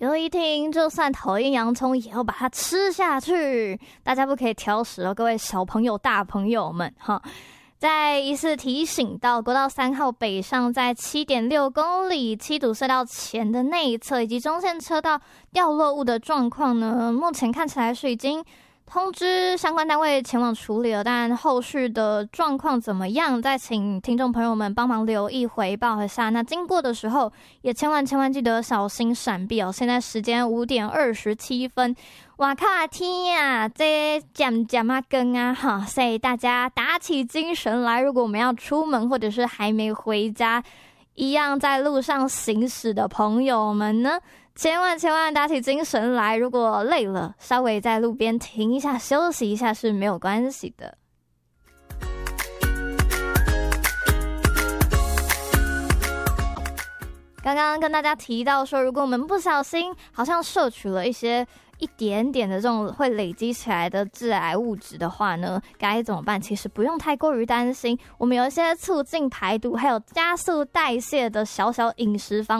有一听，就算讨厌洋葱，也要把它吃下去。大家不可以挑食哦，各位小朋友、大朋友们哈。在疑似提醒到国道3号北上在 7.6 公里七堵隧道前的内侧以及中线车道掉落物的状况呢，目前看起来是已经通知相关单位前往处理了，但后续的状况怎么样，再请听众朋友们帮忙留意回报一下。那经过的时候也千万记得小心闪避哦。现在时间5点27分，哇靠天啊，这渐啊更啊哈，所以大家打起精神来。如果我们要出门或者是还没回家，一样在路上行驶的朋友们呢，千万打起精神来。如果累了，稍微在路边停一下休息一下是没有关系的。刚刚跟大家提到说，如果我们不小心好像摄取了一点点的这种会累积起来的致癌物质的话呢，该怎么办？其实不用太过于担心，我们有一些促进排毒还有加速代谢的小饮食方